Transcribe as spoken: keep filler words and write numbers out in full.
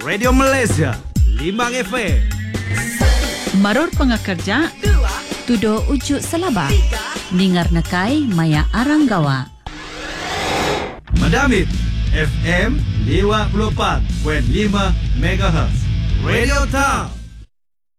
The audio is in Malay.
Radio Malaysia Limbang F M. Maror pengakerja Tudo ujuk selaba Ningar nakai maya aranggawa Madamit F M lima puluh empat koma lima megahertz. Radio Town.